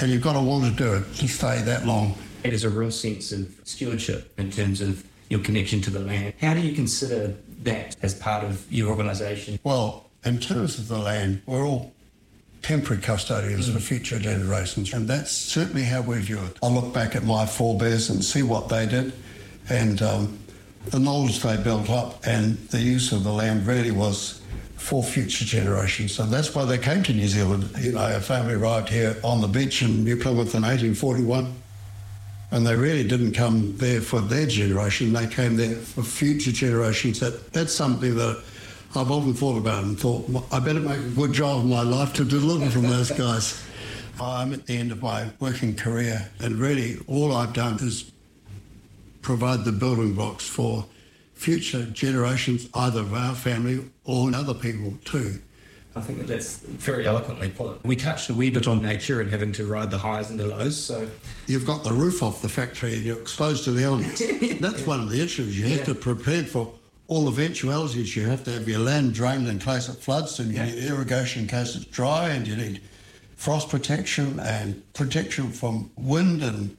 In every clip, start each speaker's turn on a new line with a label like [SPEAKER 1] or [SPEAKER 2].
[SPEAKER 1] And you've got to want to do it to stay that long.
[SPEAKER 2] There's a real sense of stewardship in terms of your connection to the land. How do you consider that as part of your organisation?
[SPEAKER 1] Well, in terms of the land, we're all temporary custodians for future generations, and that's certainly how we view it. I look back at my forebears and see what they did, and the knowledge they built up and the use of the land really was for future generations. So that's why they came to New Zealand. You know, our family arrived here on the beach in New Plymouth in 1841, and they really didn't come there for their generation. They came there for future generations. That's something that I've often thought about and thought, I better make a good job of my life to deliver from those guys. I'm at the end of my working career, and really all I've done is provide the building blocks for future generations, either of our family or other people too.
[SPEAKER 2] I think that's very eloquently put. We touched a wee bit on nature and having to ride the highs and the lows, so...
[SPEAKER 1] You've got the roof off the factory and you're exposed to the elements. That's one of the issues. You have to prepare for all eventualities. You have to have your land drained in case it floods, and you need irrigation in case it's dry, and you need frost protection and protection from wind and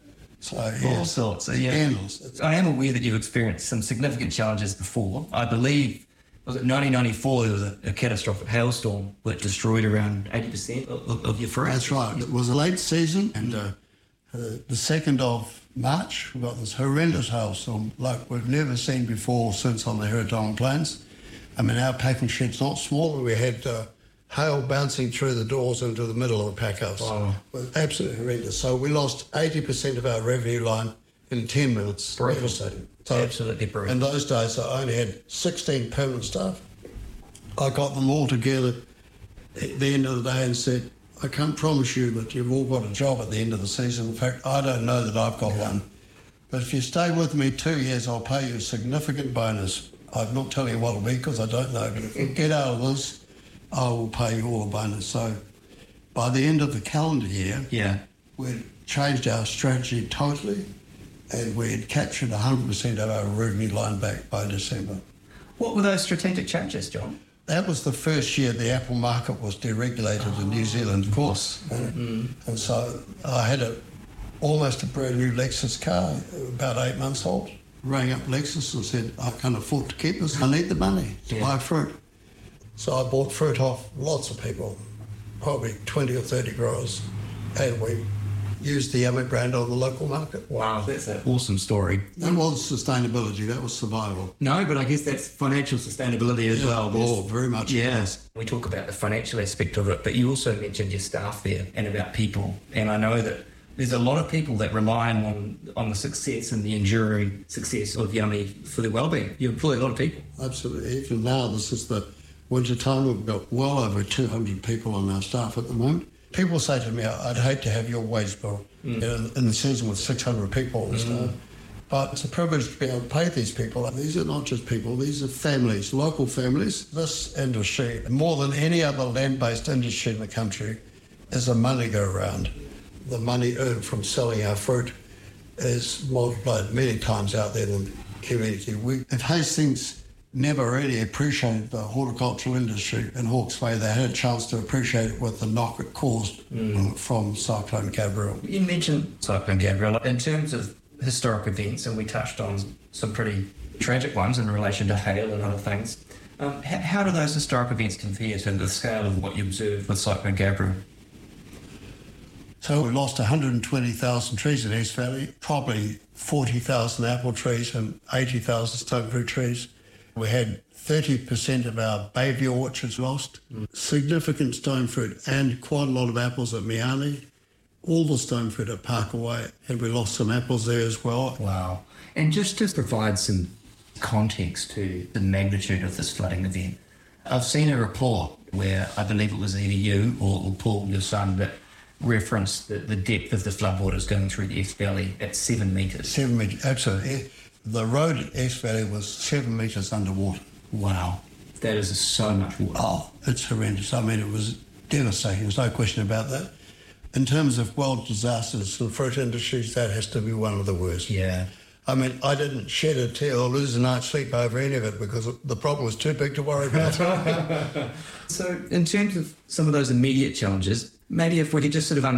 [SPEAKER 2] all sorts.
[SPEAKER 1] Scandals.
[SPEAKER 2] I am aware that you've experienced some significant challenges before. I believe, was it 1994, there was a catastrophic hailstorm which destroyed around 80% of your forest.
[SPEAKER 1] That's right. It was a late season, and the 2nd of March, we got this horrendous hailstorm like we've never seen before since on the Herotong Plains. I mean, our packing shed's not small. We had hail bouncing through the doors into the middle of the pack house.
[SPEAKER 2] Wow.
[SPEAKER 1] It was absolutely horrendous. So we lost 80% of our revenue line in 10 minutes. Devastating. So
[SPEAKER 2] absolutely brutal.
[SPEAKER 1] In those days, I only had 16 permanent staff. I got them all together at the end of the day and said, I can't promise you that you've all got a job at the end of the season. In fact, I don't know that I've got one. But if you stay with me 2 years, I'll pay you a significant bonus. I'm not telling you what it'll be because I don't know, but if you get out of this, I will pay you all a bonus. So by the end of the calendar year, we'd changed our strategy totally, and we had captured 100% of our revenue line back by December.
[SPEAKER 2] What were those strategic changes, John?
[SPEAKER 1] That was the first year the apple market was deregulated in New Zealand.
[SPEAKER 2] Of course.
[SPEAKER 1] And so I had almost a brand new Lexus car, about 8 months old. Rang up Lexus and said, I can't afford to keep this. I need the money to buy fruit. So I bought fruit off lots of people, probably 20 or 30 growers, and we used the Yummy brand on the local market.
[SPEAKER 2] Wow, that's an awesome story.
[SPEAKER 1] That was sustainability, that was survival.
[SPEAKER 2] No, but I guess that's financial sustainability as well.
[SPEAKER 1] Oh, very much.
[SPEAKER 2] Yes. We talk about the financial aspect of it, but you also mentioned your staff there and about people. And I know that there's a lot of people that rely on the success and the enduring success of Yummy for their well-being. You employ a lot of people.
[SPEAKER 1] Absolutely. Even now, this is the winter time, we've got well over 200 people on our staff at the moment. People say to me, I'd hate to have your wage bill in the season with 600 people on staff. But it's a privilege to be able to pay these people. These are not just people, these are families, local families. This industry, more than any other land-based industry in the country, is a money go-around. The money earned from selling our fruit is multiplied many times out there in the community. If Hastings never really appreciated the horticultural industry in Hawke's Bay, they had a chance to appreciate it with the knock it caused from Cyclone Gabrielle.
[SPEAKER 2] You mentioned Cyclone Gabrielle. In terms of historic events, and we touched on some pretty tragic ones in relation to hail and other things, how do those historic events compare to the scale of what you observed with Cyclone Gabrielle?
[SPEAKER 1] So we lost 120,000 trees in East Valley, probably 40,000 apple trees and 80,000 stone fruit trees. We had 30% of our bayview orchards lost, significant stone fruit and quite a lot of apples at Miani, all the stone fruit at Parkaway, and we lost some apples there as well.
[SPEAKER 2] Wow. And just to provide some context to the magnitude of this flooding event, I've seen a report where I believe it was either you or Paul, your son, that referenced the depth of the floodwaters going through the East Valley at 7 metres.
[SPEAKER 1] 7 metres, absolutely. The road at East Valley was 7 metres underwater.
[SPEAKER 2] Wow. That is so much water.
[SPEAKER 1] Oh, it's horrendous. I mean, it was devastating. There's no question about that. In terms of world disasters for the fruit industries, that has to be one of the worst.
[SPEAKER 2] Yeah.
[SPEAKER 1] I mean, I didn't shed a tear or lose a night's sleep over any of it because the problem was too big to worry about.
[SPEAKER 2] So in terms of some of those immediate challenges, maybe if we could just sort of